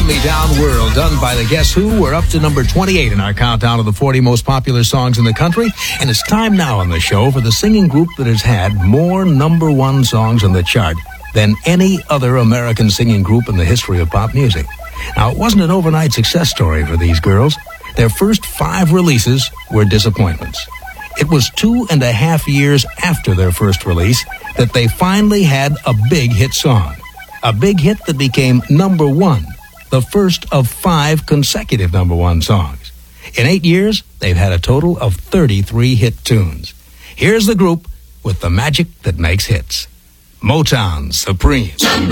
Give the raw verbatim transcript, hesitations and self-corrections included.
Hand-Me-Down World, done by the Guess Who. We're up to number twenty-eight in our countdown of the forty most popular songs in the country. And it's time now on the show for the singing group that has had more number one songs on the chart than any other American singing group in the history of pop music. Now, it wasn't an overnight success story for these girls. Their first five releases were disappointments. It was two and a half years after their first release that they finally had a big hit song. A big hit that became number one, the first of five consecutive number one songs. In eight years, they've had a total of thirty-three hit tunes. Here's the group with the magic that makes hits. Motown Supreme.